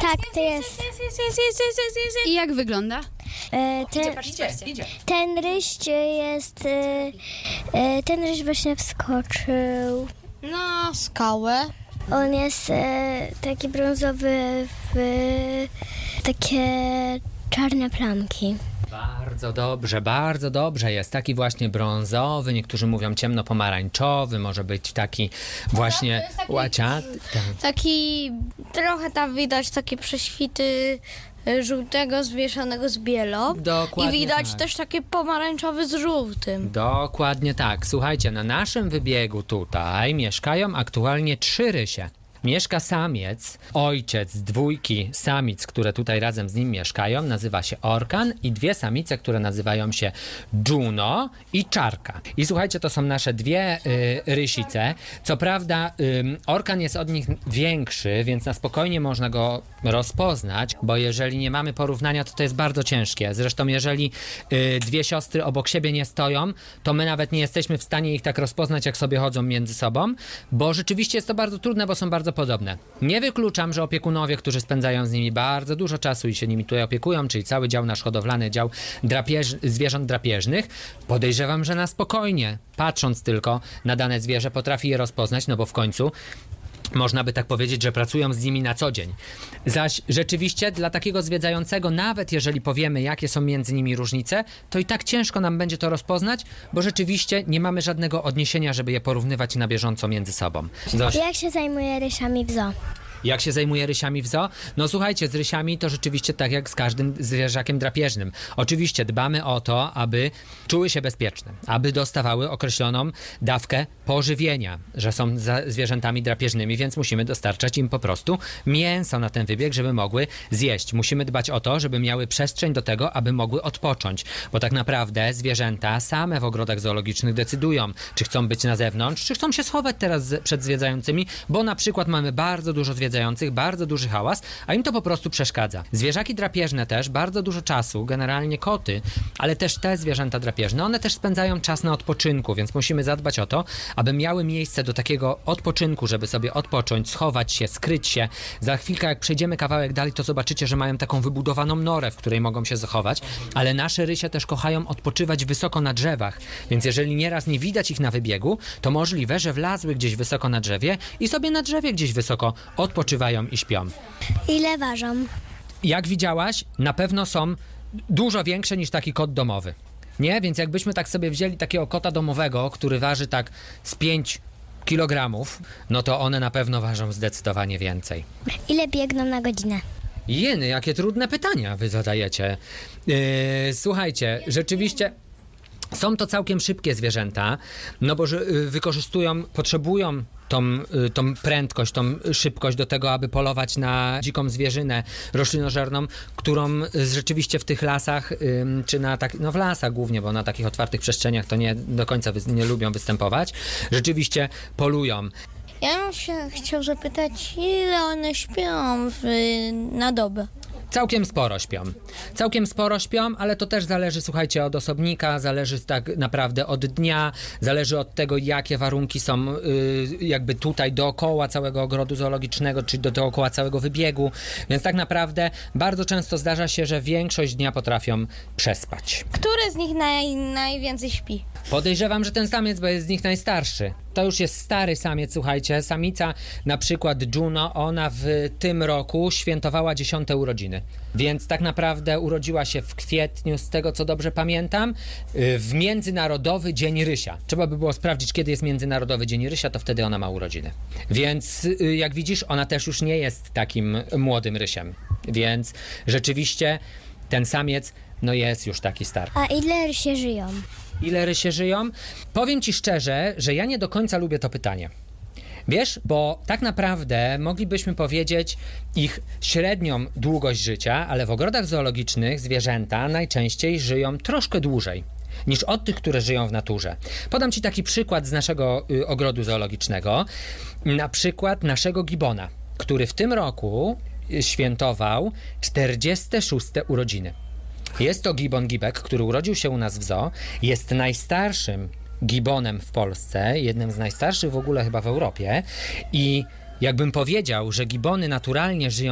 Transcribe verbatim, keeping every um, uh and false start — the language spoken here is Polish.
Tak, to jest. Jest, jest, jest, jest, jest, jest, jest, jest. I jak wygląda? E, ten, Idzie, idzie. ten ryś jest. E, e, ten ryś właśnie wskoczył. Na skałę. On jest e, taki brązowy w takie czarne plamki. Bardzo dobrze, bardzo dobrze. Jest taki właśnie brązowy, niektórzy mówią ciemnopomarańczowy, może być taki właśnie to jest taki- łaciaty. Tak. Taki, trochę tam widać takie prześwity y, żółtego zmieszanego z bielą. Dokładnie I widać tak. też takie pomarańczowy z żółtym. Dokładnie tak. Słuchajcie, na naszym wybiegu tutaj mieszkają aktualnie trzy rysie. Mieszka samiec, ojciec dwójki samic, które tutaj razem z nim mieszkają, nazywa się Orkan, i dwie samice, które nazywają się Juno i Czarka. I słuchajcie, to są nasze dwie y, rysice. Co prawda y, Orkan jest od nich większy, więc na spokojnie można go rozpoznać, bo jeżeli nie mamy porównania, to to jest bardzo ciężkie. Zresztą jeżeli y, dwie siostry obok siebie nie stoją, to my nawet nie jesteśmy w stanie ich tak rozpoznać, jak sobie chodzą między sobą, bo rzeczywiście jest to bardzo trudne, bo są bardzo podobne. Nie wykluczam, że opiekunowie, którzy spędzają z nimi bardzo dużo czasu i się nimi tutaj opiekują, czyli cały dział nasz hodowlany, dział drapież, zwierząt drapieżnych, podejrzewam, że na spokojnie, patrząc tylko na dane zwierzę, potrafi je rozpoznać, no bo w końcu można by tak powiedzieć, że pracują z nimi na co dzień. Zaś rzeczywiście dla takiego zwiedzającego, nawet jeżeli powiemy, jakie są między nimi różnice, to i tak ciężko nam będzie to rozpoznać, bo rzeczywiście nie mamy żadnego odniesienia, żeby je porównywać na bieżąco między sobą. Zosia, Jak się zajmuje rysiami w zoo? jak się zajmuje rysiami w zoo? No słuchajcie, z rysiami to rzeczywiście tak jak z każdym zwierzakiem drapieżnym. Oczywiście dbamy o to, aby czuły się bezpieczne, aby dostawały określoną dawkę pożywienia, że są za zwierzętami drapieżnymi, więc musimy dostarczać im po prostu mięso na ten wybieg, żeby mogły zjeść. Musimy dbać o to, żeby miały przestrzeń do tego, aby mogły odpocząć, bo tak naprawdę zwierzęta same w ogrodach zoologicznych decydują, czy chcą być na zewnątrz, czy chcą się schować teraz z- przed zwiedzającymi, bo na przykład mamy bardzo dużo zwiedzających, bardzo duży hałas, a im to po prostu przeszkadza. Zwierzaki drapieżne też bardzo dużo czasu, generalnie koty, ale też te zwierzęta drapieżne, one też spędzają czas na odpoczynku, więc musimy zadbać o to, aby miały miejsce do takiego odpoczynku, żeby sobie odpocząć, schować się, skryć się. Za chwilkę, jak przejdziemy kawałek dalej, to zobaczycie, że mają taką wybudowaną norę, w której mogą się zachować, ale nasze rysie też kochają odpoczywać wysoko na drzewach, więc jeżeli nieraz nie widać ich na wybiegu, to możliwe, że wlazły gdzieś wysoko na drzewie i sobie na drzewie gdzieś wysoko odpoczywają i śpią. Ile ważą? Jak widziałaś, na pewno są dużo większe niż taki kot domowy. Nie? Więc jakbyśmy tak sobie wzięli takiego kota domowego, który waży tak z pięć kilogramów, no to one na pewno ważą zdecydowanie więcej. Ile biegną na godzinę? Jeny, jakie trudne pytania wy zadajecie. Yy, słuchajcie, rzeczywiście są to całkiem szybkie zwierzęta, no bo że, y, wykorzystują, potrzebują tą, y, tą prędkość, tą szybkość do tego, aby polować na dziką zwierzynę roślinożerną, którą y, rzeczywiście w tych lasach, y, czy na tak, no w lasach głównie, bo na takich otwartych przestrzeniach to nie do końca wy, nie lubią występować, rzeczywiście polują. Ja bym się chciał zapytać, ile one śpią w, na dobę? Całkiem sporo śpią. Całkiem sporo śpią, ale to też zależy, słuchajcie, od osobnika, zależy tak naprawdę od dnia, zależy od tego, jakie warunki są y, jakby tutaj dookoła całego ogrodu zoologicznego, czy do, dookoła całego wybiegu, więc tak naprawdę bardzo często zdarza się, że większość dnia potrafią przespać. Który z nich naj, najwięcej śpi? Podejrzewam, że ten samiec, bo jest z nich najstarszy. To już jest stary samiec, słuchajcie. Samica, na przykład Juno, ona w tym roku świętowała dziesiąte urodziny. Więc tak naprawdę urodziła się w kwietniu, z tego co dobrze pamiętam, w Międzynarodowy Dzień Rysia. Trzeba by było sprawdzić, kiedy jest Międzynarodowy Dzień Rysia, to wtedy ona ma urodziny. Więc jak widzisz, ona też już nie jest takim młodym rysiem. Więc rzeczywiście ten samiec, no jest już taki stary. A ile rysie żyją? Ile rysie żyją? Powiem ci szczerze, że ja nie do końca lubię to pytanie. Wiesz, bo tak naprawdę moglibyśmy powiedzieć ich średnią długość życia, ale w ogrodach zoologicznych zwierzęta najczęściej żyją troszkę dłużej niż od tych, które żyją w naturze. Podam ci taki przykład z naszego y, ogrodu zoologicznego. Na przykład naszego gibona, który w tym roku świętował czterdzieste szóste urodziny. Jest to gibon gibek, który urodził się u nas w zoo. Jest najstarszym gibonem w Polsce, jednym z najstarszych w ogóle chyba w Europie. I jakbym powiedział, że gibony naturalnie żyją